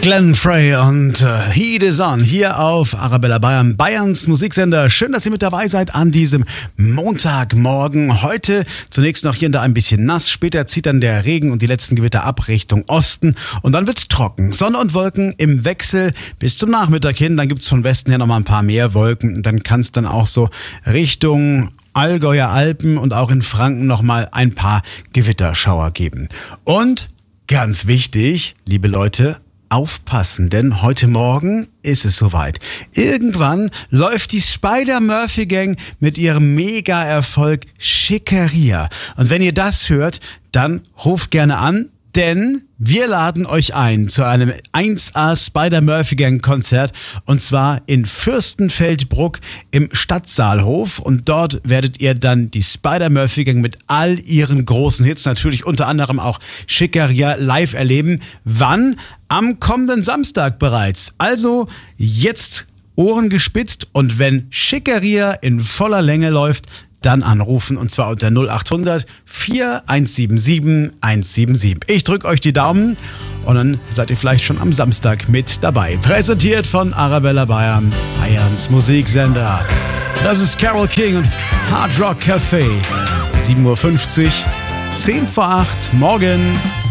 Glenn Frey und Heat is On hier auf Arabella Bayern, Bayerns Musiksender. Schön, dass ihr mit dabei seid an diesem Montagmorgen. Heute zunächst noch hier und da ein bisschen nass. Später zieht dann der Regen und die letzten Gewitter ab Richtung Osten. Und dann wird's trocken. Sonne und Wolken im Wechsel bis zum Nachmittag hin. Dann gibt's von Westen her nochmal ein paar mehr Wolken. Und dann kann's dann auch so Richtung Allgäuer Alpen und auch in Franken nochmal ein paar Gewitterschauer geben. Und ganz wichtig, liebe Leute, aufpassen, denn heute Morgen ist es soweit. Irgendwann läuft die Spider-Murphy-Gang mit ihrem Mega-Erfolg Schickeria. Und wenn ihr das hört, dann ruft gerne an, denn wir laden euch ein zu einem 1A Spider-Murphy-Gang-Konzert und zwar in Fürstenfeldbruck im Stadtsaalhof und dort werdet ihr dann die Spider-Murphy-Gang mit all ihren großen Hits, natürlich unter anderem auch Schickeria live erleben. Wann? Am kommenden Samstag bereits. Also jetzt Ohren gespitzt und wenn Schickeria in voller Länge läuft, dann anrufen und zwar unter 0800 4177 177. Ich drücke euch die Daumen und dann seid ihr vielleicht schon am Samstag mit dabei. Präsentiert von Arabella Bayern, Bayerns Musiksender. Das ist Carole King und Hard Rock Café. 7.50 Uhr, 7:50, morgen.